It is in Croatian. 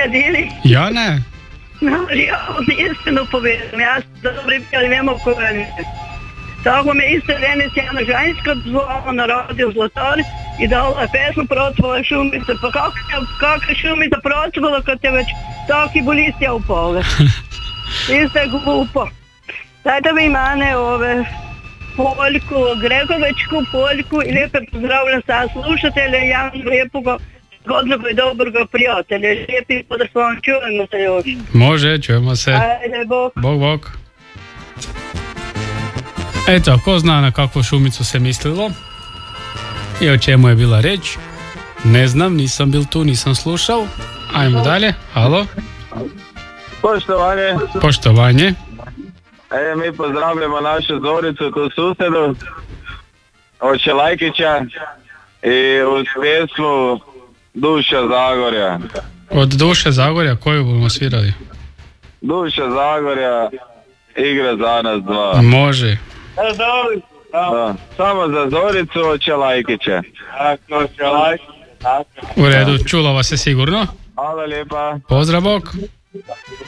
pobjedili. Ja ne. Ja istinu pobjedim, ja sam dobri pjeli, ne mogu pobjediti. Tako me isto Denis Jana Žanjska zvao na radio Zlatar i dala je pesmu Procvala šumica. Pa kako je šumica procvala kad je već taki bolistja upale? Isto je glupo. Dajte vi mane ove Poljku, Gregovičku Poljku i lijepe pozdravljam sa slušatelja, ja lijepoga godnog i dobrog prijatelja. Lijepi podršavam, čujemo se još. Može, čujemo se. Ajde, bok. Bok. Eto, ko zna na kakvu šumicu se mislilo i o čemu je bila reč? Ne znam, nisam bil tu, nisam slušao. Ajmo dalje, halo. Poštovanje. Mi pozdravljamo našu Zoricu tu susjedu od Čelajkića i uz pjesmu Duša Zagorja. Od Duše Zagorja koju bomo svirali? Duša Zagorja igra za nas dva. Može. Da. Samo za Zoricu od Čelajkića. U redu, čula vas se sigurno. Hvala lijepa. Pozdrav, bok.